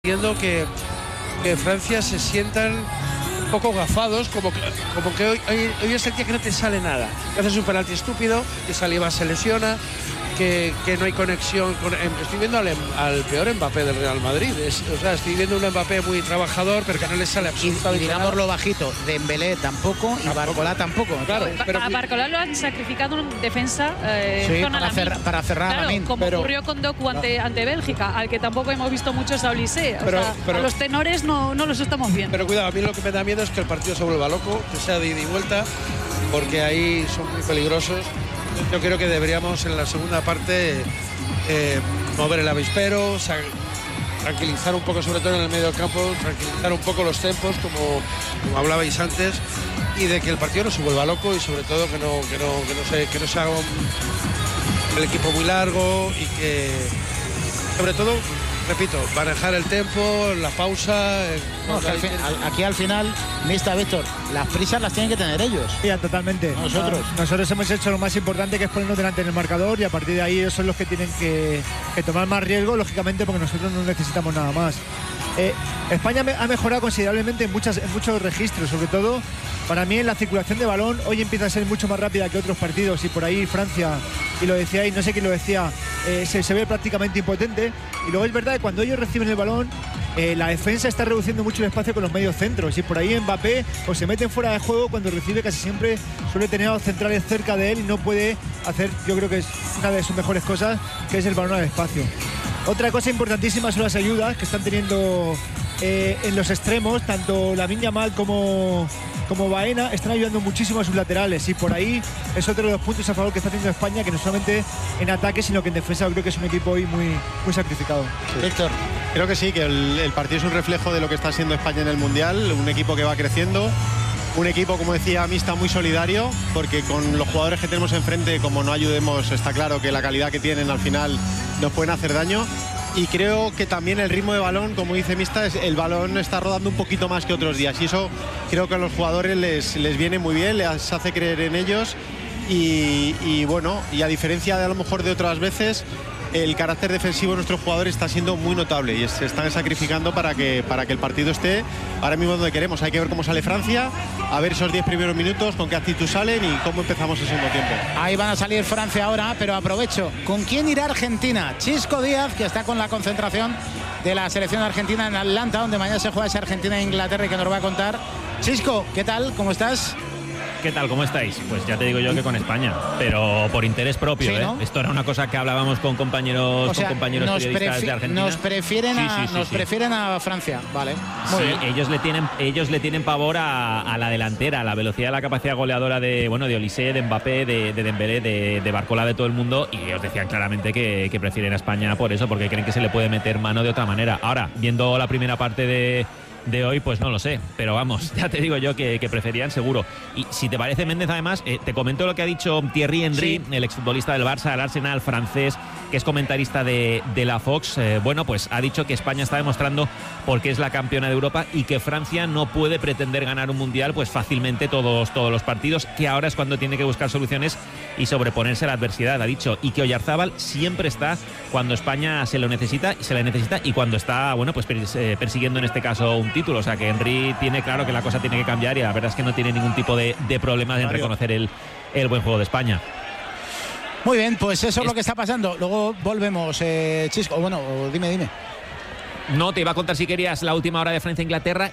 viendo que Francia se sientan un poco gafados, como que hoy es el día que no te sale nada. Que haces un penalti estúpido, que Saliba se lesiona, que no hay conexión con... Estoy viendo al peor Mbappé del Real Madrid. Estoy viendo un Mbappé muy trabajador, pero que no le sale absolutamente nada. Digámoslo bajito, Dembélé tampoco y Barcola tampoco. Claro, pero a Barcola lo han sacrificado en defensa sí, para cerrar claro, a Lamin. como ocurrió con Doku ante Bélgica, al que tampoco hemos visto muchos a Olise. A los tenores no los estamos viendo. Pero cuidado, a mí lo que me da miedo es que el partido se vuelva loco, que sea de ida y vuelta, porque ahí son muy peligrosos. Yo creo que deberíamos en la segunda parte mover el avispero, tranquilizar un poco, sobre todo en el medio del campo, tranquilizar un poco los tempos, como hablabais antes, y de que el partido no se vuelva loco y sobre todo que no se haga el equipo muy largo y que, sobre todo, repito, manejar el tempo, la pausa. Aquí al final, Mista Víctor, las prisas las tienen que tener ellos. Ya, totalmente. Nosotros hemos hecho lo más importante, que es ponernos delante en el marcador, y a partir de ahí ellos son los que tienen que tomar más riesgo, lógicamente, porque nosotros no necesitamos nada más. España ha mejorado considerablemente en muchos registros, sobre todo para mí en la circulación de balón. Hoy empieza a ser mucho más rápida que otros partidos, y por ahí Francia, y lo decíais, no sé quién lo decía, se ve prácticamente impotente. Y luego es verdad que cuando ellos reciben el balón, la defensa está reduciendo mucho el espacio con los medios centros, y por ahí Mbappé pues se mete fuera de juego cuando recibe. Casi siempre suele tener a los centrales cerca de él y no puede hacer, yo creo que es una de sus mejores cosas, que es el balón al espacio. Otra cosa importantísima son las ayudas que están teniendo en los extremos. Tanto Lamine Yamal como Baena están ayudando muchísimo a sus laterales, y por ahí es otro de los puntos a favor que está teniendo España, que no solamente en ataque sino que en defensa. Yo creo que es un equipo hoy muy sacrificado. Sí. Víctor, creo que sí, que el partido es un reflejo de lo que está siendo España en el Mundial, un equipo que va creciendo, un equipo, como decía Mista, muy solidario, porque con los jugadores que tenemos enfrente, como no ayudemos, está claro que la calidad que tienen al final nos pueden hacer daño. Y creo que también el ritmo de balón, como dice Mista, el balón está rodando un poquito más que otros días, y eso creo que a los jugadores les viene muy bien, les hace creer en ellos, y bueno, y a diferencia de a lo mejor de otras veces, el carácter defensivo de nuestros jugadores está siendo muy notable y se están sacrificando para que el partido esté ahora mismo donde queremos. Hay que ver cómo sale Francia, a ver esos 10 primeros minutos, con qué actitud salen y cómo empezamos el segundo tiempo. Ahí van a salir Francia ahora, pero aprovecho. ¿Con quién irá Argentina? Chisco Díaz, que está con la concentración de la selección argentina en Atlanta, donde mañana se juega esa Argentina e Inglaterra, y que nos va a contar. Chisco, ¿qué tal? ¿Cómo estás? ¿Qué tal? ¿Cómo estáis? Pues ya te digo yo que con España, pero por interés propio, sí, ¿no? Esto era una cosa que hablábamos con compañeros, o sea, periodistas de Argentina. Nos prefieren a Francia, vale. Muy bien. Ellos le tienen pavor a la delantera, a la velocidad, a la capacidad goleadora de Olise, de Mbappé, de Dembélé, de Barcola, de todo el mundo, y ellos decían claramente que prefieren a España por eso, porque creen que se le puede meter mano de otra manera. Ahora, viendo la primera parte de hoy, pues no lo sé, pero vamos, ya te digo yo que preferían seguro. Y si te parece, Méndez, además, te comento lo que ha dicho Thierry Henry, sí, el exfutbolista del Barça, del Arsenal francés, que es comentarista de la Fox. Bueno, pues ha dicho que España está demostrando por qué es la campeona de Europa y que Francia no puede pretender ganar un mundial pues fácilmente todos los partidos, que ahora es cuando tiene que buscar soluciones y sobreponerse a la adversidad, ha dicho, y que Oyarzábal siempre está cuando España se le necesita y cuando está, bueno, pues persiguiendo en este caso un título. O sea que Henry tiene claro que la cosa tiene que cambiar, y la verdad es que no tiene ningún tipo de problemas en reconocer el buen juego de España. Muy bien, pues eso es lo que está pasando. Luego volvemos, Chisco. Bueno, dime. No, te iba a contar si querías la última hora de Francia-Inglaterra.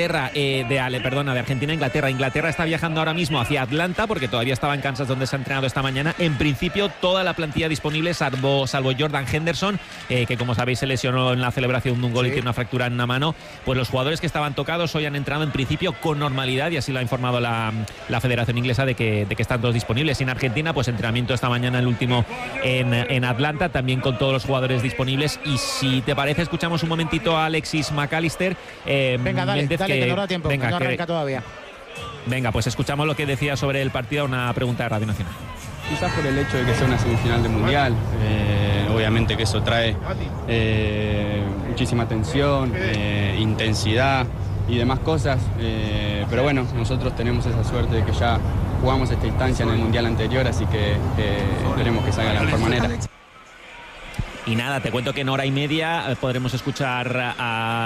De Argentina a Inglaterra. Inglaterra está viajando ahora mismo hacia Atlanta porque todavía estaba en Kansas, donde se ha entrenado esta mañana. En principio, toda la plantilla disponible, salvo Jordan Henderson, que como sabéis se lesionó en la celebración de un gol, sí, y tiene una fractura en una mano. Pues los jugadores que estaban tocados hoy han entrado en principio con normalidad, y así lo ha informado la Federación Inglesa de que están todos disponibles. Y en Argentina, pues entrenamiento esta mañana, el último en Atlanta, también con todos los jugadores disponibles. Y si te parece, escuchamos un momentito a Alexis McAllister. Venga, dale, que no da tiempo, venga, que no arranca todavía. Venga, pues escuchamos lo que decía sobre el partido, una pregunta de Radio Nacional. Quizás por el hecho de que sea una semifinal de Mundial, obviamente que eso trae muchísima tensión, intensidad y demás cosas, pero bueno, nosotros tenemos esa suerte de que ya jugamos esta instancia en el Mundial anterior, así que esperemos que salga de la mejor manera. Y nada, te cuento que en hora y media podremos escuchar a